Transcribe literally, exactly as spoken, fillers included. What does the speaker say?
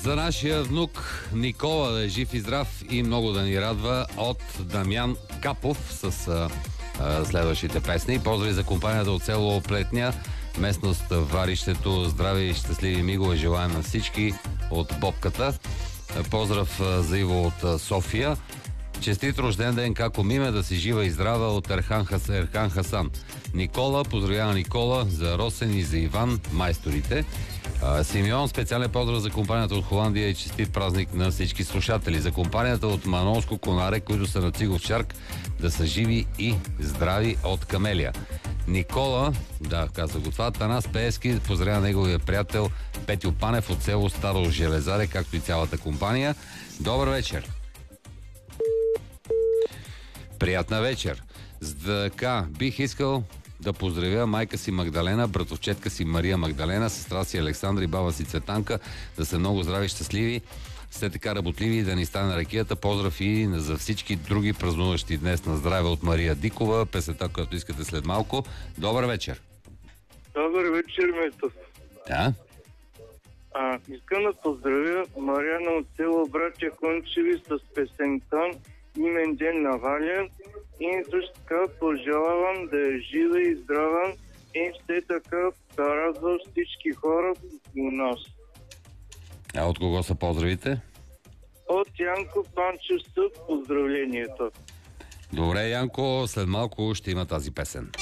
За нашия внук Никола да е жив и здрав и много да ни радва от Дамян Капов с а, а, следващите песни. Поздрави за компанията от село Плетня, местност Варището. Здрави и щастливи мигове желаем на всички от Бобката. Поздрав а, за Иво от а, София. Честит рожден ден, како миме, да си жива и здрава от Ерхан, Хас, Ерхан Хасан. Никола, поздравява Никола за Росен и за Иван, майсторите. А, Симеон, специален поздрав за компанията от Холандия и честит празник на всички слушатели. За компанията от Манолско Конаре, които са на Цигов чарк, да са живи и здрави от Камелия. Никола, да, каза го това, Танас Пеевски, поздравява неговия приятел Петю Панев от село Старо Железаре, както и цялата компания. Добър вечер! Приятна вечер! Така, бих искал да поздравя майка си Магдалена, братовчетка си Мария Магдалена, сестра си Александра и баба си Цветанка, да са много здрави и щастливи, сте така работливи и да ни стане ракията. Поздрав и за всички други празнуващи днес на здраве от Мария Дикова, песента, която искате след малко. Добър вечер! Добър вечер, Метов. Да? А, искам да поздравя Марияна от село Братя Кончеви с песента Имен ден на Валя и също така пожелавам да е жива и здрава и все така да радва всички хора у нас. А от кого са поздравите? От Янко Панчев с поздравлението. Добре, Янко, след малко ще има тази песен.